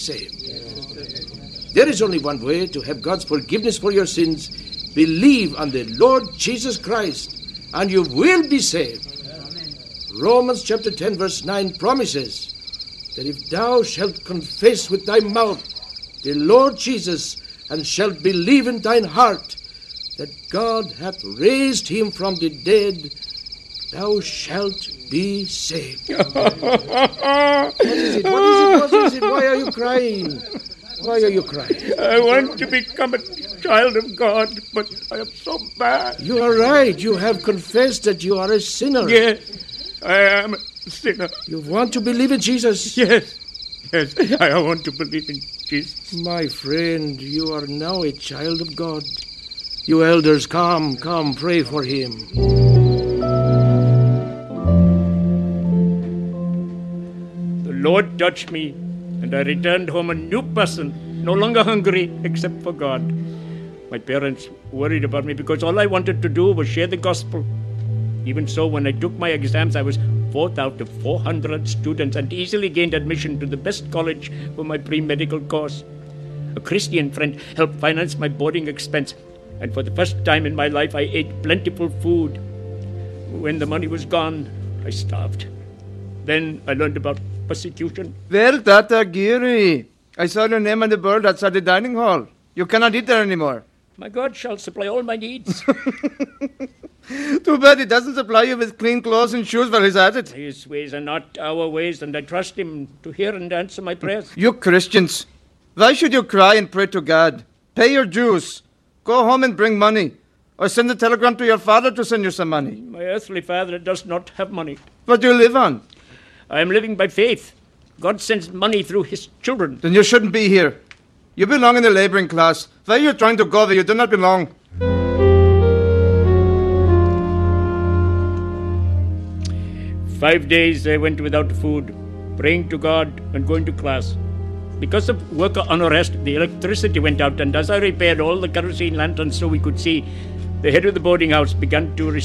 saved. There is only one way to have God's forgiveness for your sins. Believe on the Lord Jesus Christ, and you will be saved. Romans chapter 10 verse 9 promises that if thou shalt confess with thy mouth the Lord Jesus, and shalt believe in thine heart that God hath raised him from the dead, thou shalt be saved. What is it? What is it? Why are you crying? Why are you crying? I want to become a child of God, but I am so bad. You are right. You have confessed that you are a sinner. Yes, I am a sinner. You want to believe in Jesus? Yes, I want to believe in Jesus. My friend, you are now a child of God. You elders, come, pray for him. The Lord touched me, and I returned home a new person, no longer hungry except for God. My parents worried about me because all I wanted to do was share the gospel. Even so, when I took my exams, I was 4th out of 400 students and easily gained admission to the best college for my pre-medical course. A Christian friend helped finance my boarding expense, and for the first time in my life, I ate plentiful food. When the money was gone, I starved. Then I learned about persecution. Well, Tata Giri, I saw your name on the board outside the dining hall. You cannot eat there anymore. My God shall supply all my needs. Too bad he doesn't supply you with clean clothes and shoes while he's at it. His ways are not our ways, and I trust him to hear and answer my prayers. You Christians, why should you cry and pray to God? Pay your dues. Go home and bring money. Or send a telegram to your father to send you some money. My earthly father does not have money. What do you live on? I am living by faith. God sends money through his children. Then you shouldn't be here. You belong in the laboring class. Why are you trying to go where you do not belong? "5 days I went without food, praying to God and going to class. Because of worker unrest, the electricity went out, and as I repaired all the kerosene lanterns so we could see, the head of the boarding house began to